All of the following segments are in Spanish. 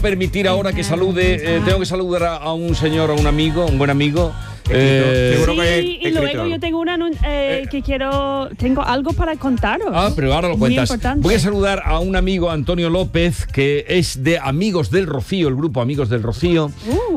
Permitir ahora que salude, tengo que saludar a un señor, a un amigo, un buen amigo. Seguro que Sí, y luego yo tengo tengo algo para contaros. Pero ahora lo Muy cuentas. importante. Voy a saludar a un amigo, Antonio López, que es de Amigos del Rocío, el grupo Amigos del Rocío,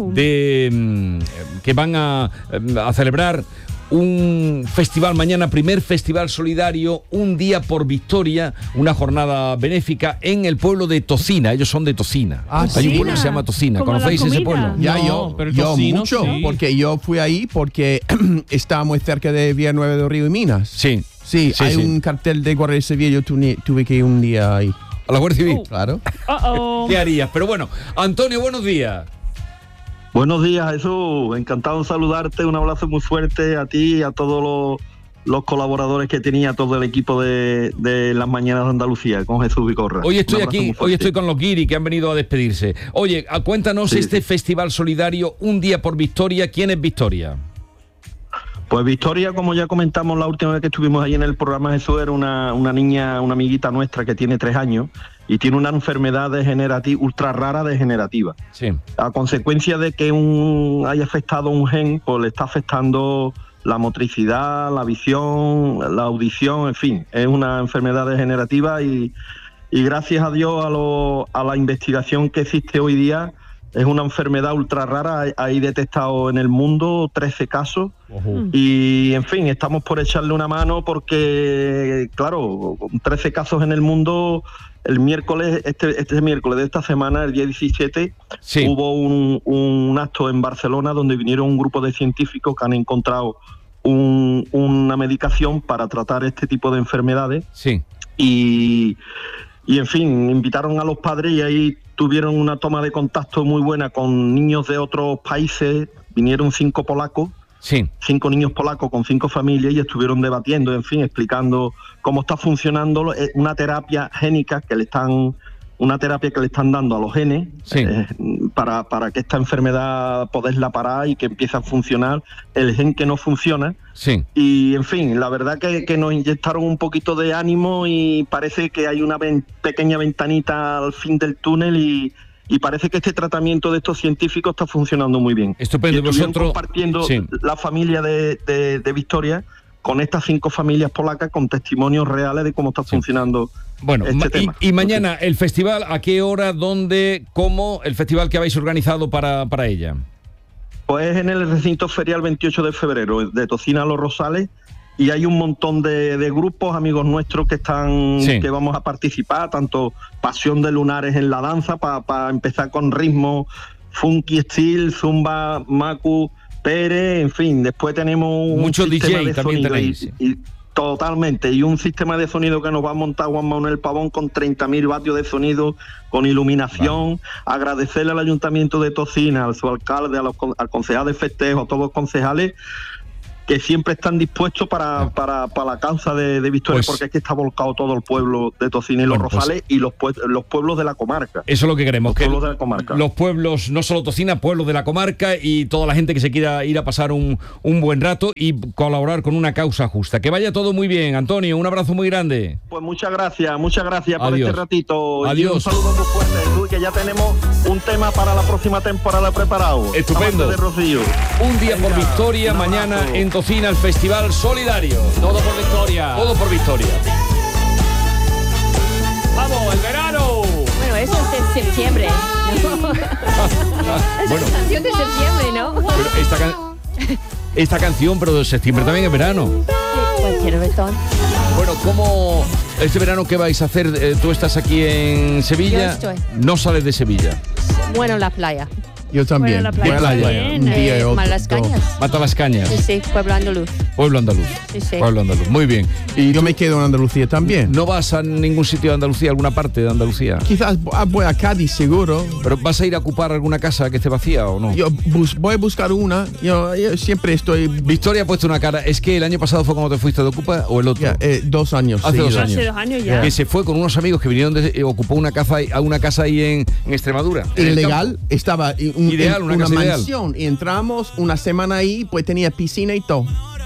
que van a celebrar un festival mañana, primer festival solidario, un día por Victoria, una jornada benéfica en el pueblo de Tocina. Ellos son de Tocina. Hay un pueblo que se llama Tocina. Como ¿Conocéis la ese comida. pueblo? Ya, No, pero el yo tocino, mucho, sí. porque yo fui ahí porque estaba muy cerca de Villanueva de Río y Minas. Sí. Sí, hay un cartel de Guardia Civil, yo tuve que ir un día ahí. ¿A la Guardia Civil? Claro. ¿Qué harías? Pero bueno, Antonio, buenos días. Buenos días, Jesús. Encantado de saludarte. Un abrazo muy fuerte a ti y a todos los colaboradores que tenía, todo el equipo de Las Mañanas de Andalucía, con Jesús Vicorra. Hoy estoy Un abrazo aquí, muy fuerte. hoy estoy con los guiri que han venido a despedirse. Oye, cuéntanos este festival solidario, un día por Victoria. ¿Quién es Victoria? Pues Victoria, como ya comentamos la última vez que estuvimos ahí en el programa, Jesús, era una niña, una amiguita nuestra que tiene 3 años y tiene una enfermedad degenerativa, ultra rara degenerativa. Sí. A consecuencia de que haya afectado un gen, pues le está afectando la motricidad, la visión, la audición, en fin, es una enfermedad degenerativa y gracias a Dios a la investigación que existe hoy día, es una enfermedad ultra rara, hay detectado en el mundo 13 casos y, en fin, estamos por echarle una mano porque, claro, 13 casos en el mundo. El miércoles, este miércoles de esta semana, el día 17, hubo un acto en Barcelona donde vinieron un grupo de científicos que han encontrado una medicación para tratar este tipo de enfermedades. Sí. Y en fin, invitaron a los padres y ahí tuvieron una toma de contacto muy buena con niños de otros países. Vinieron 5 polacos. Sí. 5 niños polacos con 5 familias y estuvieron debatiendo, en fin, explicando cómo está funcionando una terapia génica que le están dando a los genes para que esta enfermedad poderla parar y que empiece a funcionar el gen que no funciona. Sí. Y, en fin, la verdad que nos inyectaron un poquito de ánimo y parece que hay una pequeña ventanita al fin del túnel y parece que este tratamiento de estos científicos está funcionando muy bien. Estupendo. Y estuvieron Vosotros compartiendo la familia de Victoria con estas 5 familias polacas con testimonios reales de cómo está funcionando este tema. Y mañana, el festival, ¿a qué hora, dónde, cómo, el festival que habéis organizado para ella? Pues en el recinto ferial 28 de febrero, de Tocina a Los Rosales, y hay un montón de grupos, amigos nuestros, que vamos a participar, tanto Pasión de Lunares en la danza, para empezar con ritmo, funky style, zumba, macu, Pérez, en fin, después tenemos mucho un sistema DJ de también sonido tenéis. Totalmente, y un sistema de sonido que nos va a montar Juan Manuel Pavón con 30.000 vatios de sonido, con iluminación. Agradecerle al Ayuntamiento de Tocina, al su alcalde, al concejal de festejo, a todos los concejales que siempre están dispuestos para la causa de Victoria, porque es que está volcado todo el pueblo de Tocina y Los Rosales y los pueblos de la comarca. Eso es lo que queremos. Los pueblos de la comarca. Los pueblos, no solo Tocina, pueblos de la comarca y toda la gente que se quiera ir a pasar un buen rato y colaborar con una causa justa. Que vaya todo muy bien, Antonio. Un abrazo muy grande. Pues muchas gracias por Adiós. este ratito. Adiós. Y un saludo muy fuerte, que ya tenemos un tema para la próxima temporada preparado. Estupendo. Amantes de Rocío. Un día por Victoria, mañana en Tocina, el Festival Solidario. Todo por Victoria. Todo por Victoria. ¡Vamos, el verano! Bueno, eso es de septiembre, ¿no? Bueno, Es canción de septiembre, ¿no? pero esta canción, pero de septiembre también es verano. Cualquier betón. Bueno, ¿cómo este verano qué vais a hacer? ¿Tú estás aquí en Sevilla? Yo estoy. No sales de Sevilla. Bueno, la playa. Yo también. Bueno, la playa también. Un día y otro. Malascañas. Mata las cañas. Sí, sí, pueblo andaluz. Pueblo andaluz. Sí, sí. Pueblo andaluz. Muy bien. Y yo me quedo en Andalucía también. ¿No vas a ningún sitio de Andalucía, alguna parte de Andalucía? Quizás voy a Cádiz, seguro. ¿Pero vas a ir a ocupar alguna casa que esté vacía o no? Yo voy a buscar una. Yo siempre estoy... Victoria ha puesto una cara. ¿Es que el año pasado fue cuando te fuiste de Ocupa o el otro? 2 años. Hace 2 seguidos. años. Hace 2 años ya. Que se fue con unos amigos que vinieron ocupó una casa ahí en Extremadura. en el Ilegal, campo. estaba Ideal, una casa ideal. mansión y entramos una semana ahí, pues tenía piscina y todo.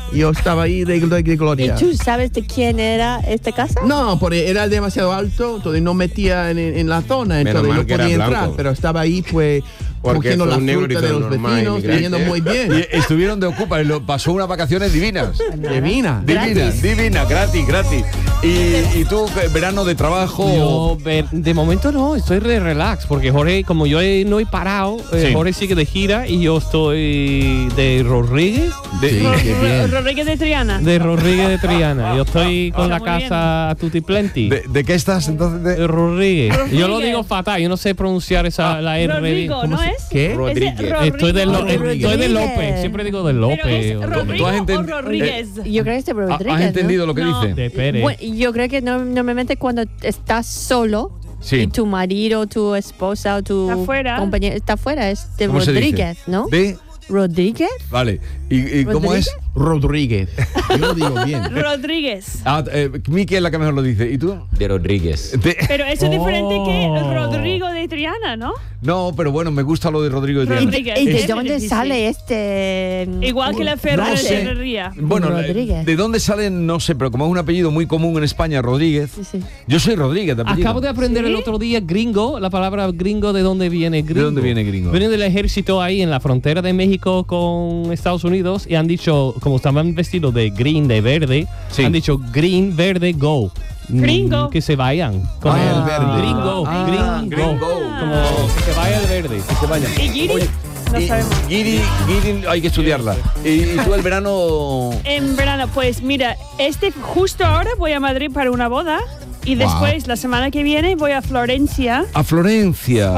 Yo estaba ahí de ¿Y gloria. tú sabes de quién era esta casa? No, porque era demasiado alto, entonces no metía en la zona, Menos entonces mal no que era podía entrar, blanco. pero estaba ahí pues Porque cogiendo fue la un fruta negrito de los normal, vecinos, inmigrante. viviendo muy bien. Y estuvieron de ocupa, pasó unas vacaciones divinas. Divina. Divina, gratis. Y tú, verano de trabajo. De momento no, estoy de relax, porque Jorge, como yo no he parado, Sí. Jorge sigue de gira y yo estoy de Rodríguez. Sí, qué bien. Rodríguez de Triana. De Rodríguez de Triana. Yo estoy con la muy casa Tutti Plenty. ¿De qué estás entonces? De Rodríguez. Rodríguez. Yo lo digo fatal, yo no sé pronunciar la R. Rodrigo, ¿no es? ¿Qué? Rodríguez. Estoy de Rodríguez. López, siempre digo de Pero López. es o de- Rodrigo has o enten- Rodríguez. Yo creo que es de Rodríguez. ¿Has entendido lo que No. dice? de Pérez. Bueno, yo creo que normalmente cuando estás solo Sí. y tu marido, tu esposa o tu Está fuera. compañero está fuera, es de ¿Cómo se dice? Rodríguez, ¿no? De. Rodríguez. Vale. ¿Y cómo es? Rodríguez. Yo lo digo bien. Rodríguez. Miki es la que mejor lo dice. ¿Y tú? De Rodríguez. Pero eso es diferente que Oh. Rodrigo de Triana, ¿no? No, pero bueno, me gusta lo de Rodrigo. de Triana. Rodríguez. ¿Y de Es dónde difícil. sale este? Igual que la No sé. Ferrería. Bueno, Rodríguez. ¿de dónde salen? No sé, pero como es un apellido muy común en España, Rodríguez. Sí, sí. Yo soy Rodríguez de apellido. Acabo de aprender ¿Sí? el otro día gringo, la palabra gringo, ¿de dónde viene gringo? ¿De dónde viene gringo? Viene del ejército ahí en la frontera de México con Estados Unidos y han dicho, como estaban vestidos de green, de verde, Sí. han dicho green, verde, go. Gringo. Que se vayan. Como el verde. Gringo, gringo. Como que se vaya el verde. Que vayan. ¿Y Giri? Oye, No sabemos. Giri, hay que estudiarla. ¿Y tú el verano? En verano, pues mira, justo ahora voy a Madrid para una boda y después la semana que viene voy a Florencia A Florencia.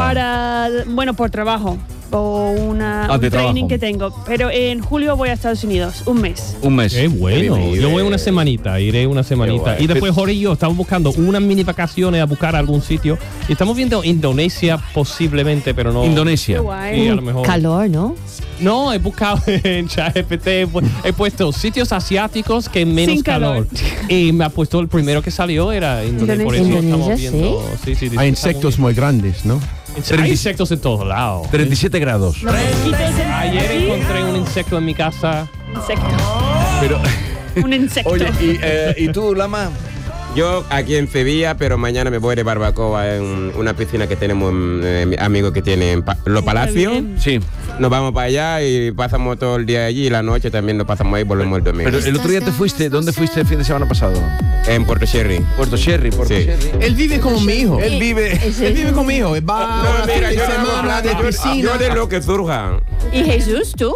por trabajo o un de training trabajo. que tengo. Pero en julio voy a Estados Unidos, un mes. Un mes. Qué bueno. Qué bien. Yo voy una semanita, iré una semanita. Qué Y después Jorge y yo estamos buscando unas mini vacaciones a buscar algún sitio. Y estamos viendo Indonesia posiblemente, pero no. Indonesia. Qué guay. Sí, a lo mejor. Calor, ¿no? No, he buscado en ChatGPT, he puesto sitios asiáticos que menos Sin calor. Y me ha puesto el primero que salió era Indonesia. Por eso Indonesia, estamos viendo. Sí, Hay insectos muy grandes, ¿no? Hay insectos en todos lados. 37 grados. Los mosquitos en Ayer Madrid, encontré un insecto en mi casa. insecto. Pero, Un insecto. oye, ¿y tú, Lama? Yo aquí en Sevilla, pero mañana me voy de barbacoa en una piscina que tenemos mi amigo que tiene en Los Palacios. bien. Sí. Nos vamos para allá y pasamos todo el día allí y la noche también lo pasamos ahí, volvemos el domingo. Pero el otro día te fuiste. ¿Dónde fuiste el fin de semana pasado? En Puerto Cherry. Puerto Cherry. Sí. Él vive como mi hijo. Él vive. Él vive conmigo. Va a fin de yo no hago semana nada, de piscina. yo de lo que surja. ¿Y Jesús, tú?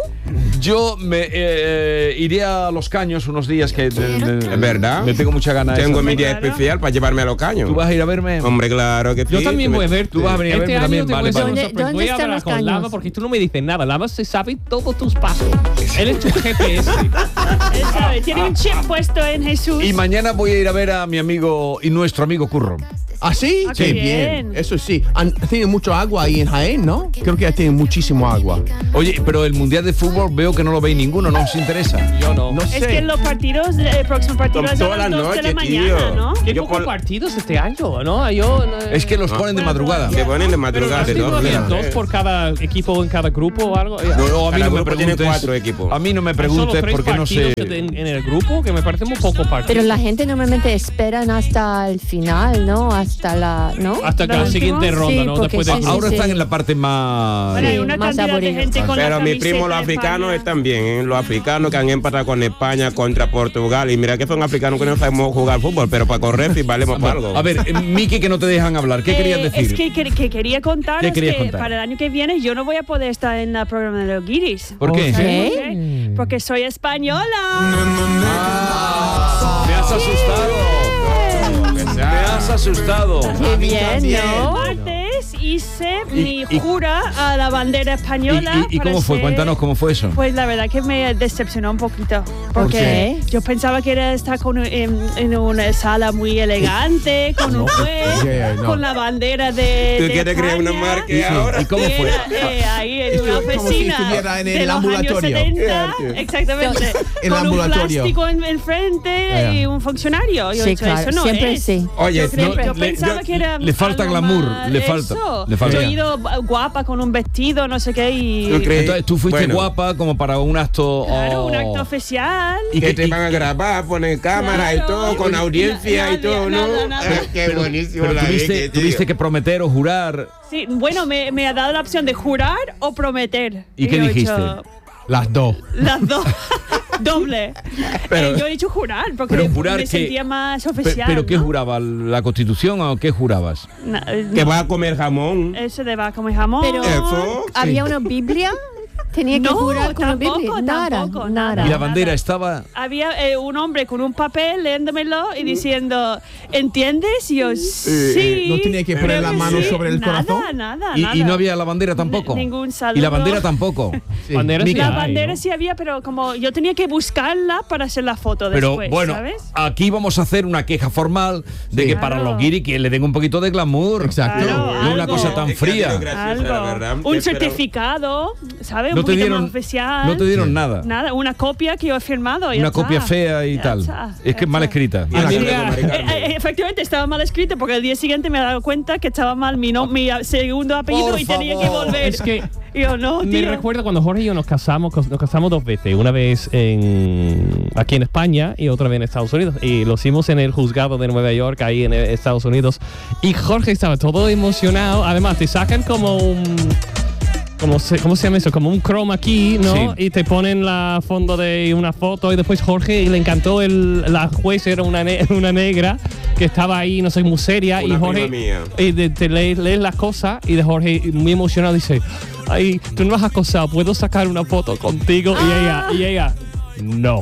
Yo me iré a Los Caños unos días que ¿Es verdad? me tengo mucha ganas. Tengo mi día Claro. especial para llevarme a los caños. ¿Tú vas a ir a verme? Hombre, claro que sí. Yo también voy a ver. Tú vas a venir a verme año también, te vale, voy a hacer vale. una ¿Dónde- sorpresa. dónde Voy a están hablar los con caños? Lama porque tú no me dices nada. Lama se sabe todos tus pasos. Él es tu GPS. Él sabe, tiene un chip puesto en Jesús. Y mañana voy a ir a ver a mi amigo y nuestro amigo Curro. ¿Ah, sí? Ah, qué Qué bien. bien. Eso sí. Tiene mucho agua ahí en Jaén, ¿no? Creo que tiene muchísimo agua. Oye, pero el Mundial de Fútbol veo que no lo veis ninguno, no os interesa. Yo no. No Es sé. que los partidos, el próximo partido Son es a todas las las 2 de la noches, mañana, tío. ¿no? Qué Yo pocos por- partidos este año, ¿no? Yo, Es que los ponen de madrugada. Se ponen de madrugada de Pero dos había días. dos por cada equipo en cada grupo o algo. No, a mí Cada no me grupo tiene preguntes. 4 equipos. A mí no me Hay preguntes solo 3 porque no sé. partidos en el grupo que me parece muy poco partidos. Pero la gente normalmente esperan hasta el final, ¿no? Hasta la, ¿no? Hasta que ¿La la siguiente última? ronda, Sí, ¿no? porque Después de sí, Ahora sí. están en la parte más. Bueno, hay Sí, una más cantidad de aburrido. gente con la Pero mis camiseta primos los de africanos España. están bien, ¿eh? Los africanos que han empatado con España contra Portugal. Y mira que son africanos que no sabemos jugar fútbol, pero para correr sí valemos para algo. A ver, Miki, que no te dejan hablar. ¿Qué querías decir? Es que quería contaros ¿Qué querías que contar? para el año que viene yo no voy a poder estar en el programa de los guiris. ¿Por qué? ¿Sabes ¿Qué? por qué? Porque soy española. Me has asustado. Me has asustado. Qué bien, ¿no? Martes hice Y- mi y- jura a la bandera española. ¿Y para cómo fue? ser- Cuéntanos cómo fue eso. Pues la verdad que me decepcionó un poquito. ¿Por Porque qué? yo pensaba que era estar en una sala muy elegante, con un juez, Yeah, no. con la bandera de. ¿Tú de quieres crear una España. marca Sí, ahora? ¿Y cómo Y fue? era, ahí en una Como si oficina estuviera en de el los ambulatorio. años 70, exactamente, En el con un ambulatorio. plástico enfrente Yeah. y un funcionario. Yo he Sí, dicho, claro. eso no Siempre es. sí. Oye, Yo no, pensaba que era le falta algo glamour, más le falta. eso. claro. Le falta. Yo he ido guapa con un vestido, no sé qué, y... ¿Tú crees? Entonces tú fuiste Bueno. guapa como para un acto. Claro, un acto oficial. Y que que te van a grabar, poner cámara y Claro. todo, con audiencia y todo, ¿no? Nada. Qué buenísimo. pero la tuviste, leche, tío. tuviste que prometer o jurar. Sí, bueno, me ha dado la opción de jurar o prometer. ¿Y qué yo he dijiste? dicho Las dos. las dos. Doble. Pero- Yo he dicho jurar porque Pero jurar me que- sentía más oficial. ¿Pero qué ¿no? juraba? ¿La Constitución o qué jurabas? Que vas a comer jamón. Eso de va como jamón. Pero Eso. había una Biblia. Tenía que No, jurar con una tampoco, Biblia. Nada, tampoco, nada. ¿Y la nada. bandera estaba? Había un hombre con un papel leyéndomelo y diciendo, ¿entiendes? Y yo, sí. ¿No tenía que poner creo la que mano sí". sobre el Nada, corazón? Nada, ¿Y nada. no había la bandera tampoco? Ningún saludo. ¿Y la bandera tampoco? Bandera sí La hay, bandera ¿no? sí había, pero como yo tenía que buscarla para hacer la foto Pero después, bueno, ¿sabes? aquí vamos a hacer una queja formal de Sí. que para Claro. los guiris que le den un poquito de glamour. Exacto. Claro, No una algo. cosa tan Es que ha sido fría. graciosa, la verdad. Algo. ¿Qué Un esperaba? certificado, ¿sabes? No Un te poquito dieron- más oficial. No te dieron nada. Nada, una copia que yo he firmado. ya Una está. copia fea y Ya tal. está, Es que ya es mal está. escrita. Y la Mira, cara de Mari Carmen. Efectivamente estaba mal escrito porque el día siguiente me he dado cuenta que estaba mal mi segundo apellido Por y tenía que favor. volver. Es que Y yo, no, me tío. recuerdo cuando Jorge y yo nos casamos 2 veces, una vez aquí en España y otra vez en Estados Unidos. Y lo hicimos en el juzgado de Nueva York, ahí en Estados Unidos. Y Jorge estaba todo emocionado. Además, te sacan como un... ¿Cómo se llama eso? Como un chroma key, ¿no? Sí. Y te ponen la fondo de una foto y después Jorge le encantó la juez era una negra que estaba ahí, no sé, muy seria Una y Jorge prima mía. y te lees las cosas y de Jorge muy emocionado dice, ay, tú no me has acosado, ¿puedo sacar una foto contigo? Y ella, no.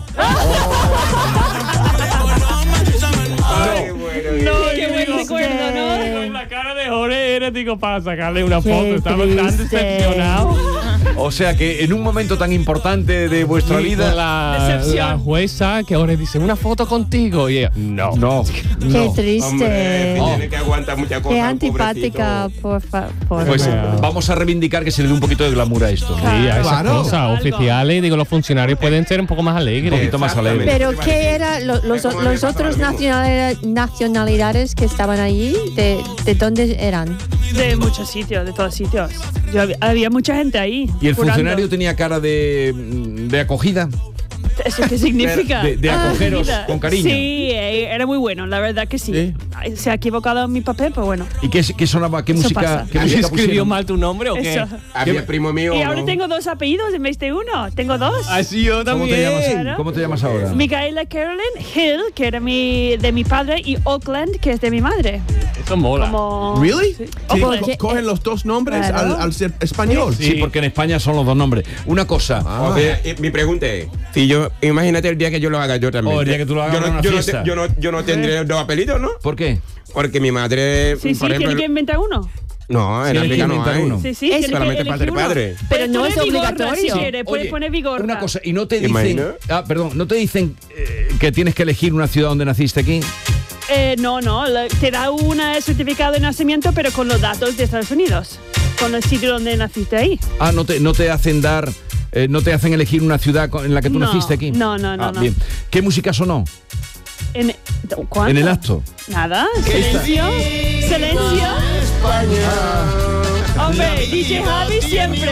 Ay, bueno, No, qué buen recuerdo, ¿no? Con la cara de Jorge era, digo, para sacarle una Qué foto, estaba tan triste. decepcionado. O sea que en un momento tan importante de vuestra Y vida. con la Decepción. jueza que ahora dice una foto contigo y ella, no. No. Qué no. triste. Hombre, tiene que aguantar muchas cosas. Qué antipática, pobrecito. por favor. Pues Bueno. vamos a reivindicar que se le dé un poquito de glamour a esto. Sí, a esas Claro. cosas Algo. oficiales, digo, los funcionarios pueden ser un poco más alegres. Un poquito más alegre. Pero ¿qué era los otros nacionalidades que estaban allí? ¿De dónde eran? De muchos sitios, de todos sitios. Había mucha gente ahí. ¿Y el jurando. funcionario tenía cara de acogida? ¿Eso qué significa? De acogeros con cariño. Sí, era muy bueno, la verdad que sí. Sí. Ay, se ha equivocado en mi papel, pues bueno. ¿Y qué sonaba? ¿Qué Eso música? pasa. ¿Qué música ¿Escribió pusieron? mal tu nombre o qué? Eso. Había primo mío. Y ahora ¿no? tengo 2 apellidos en vez de uno. Tengo 2. Así yo ¿Cómo te también. llamas? Claro. ¿Cómo te llamas ahora? Micaela Carolyn Hill, que era de mi padre, y Oakland, que es de mi madre. Eso mola. Como... ¿Really? Sí. Sí, Oakland. cogen los dos nombres Claro. al ser español. Sí, porque en España son los dos nombres. Una cosa. O sea, mi pregunta es, si yo, imagínate el día que yo lo haga yo también. O el día que tú lo hagas yo en una no, fiesta. yo no tendré 2 apellidos, ¿no? ¿Por qué? Porque mi madre, Sí, por tiene ejemplo, que inventar uno. no, en Tienes que África no inventar hay. uno. Sí, Es tiene que solamente elegir padre, uno. padre. Pero no Puedes es poner obligatorio. Vigorra, si quieres, puedes Oye, poner Vigorra. Una cosa, y no te ¿Te dicen. imaginas? Perdón, ¿no te dicen que tienes que elegir una ciudad donde naciste aquí? No, te da un certificado de nacimiento, pero con los datos de Estados Unidos. Con el sitio donde naciste ahí. Ah, no te hacen dar. No te hacen elegir una ciudad en la que tú No, naciste aquí. no, Ah, no. bien. ¿Qué música sonó ¿Cuándo? en el acto? Nada. Silencio. Silencio. Hombre, DJ Javi siempre.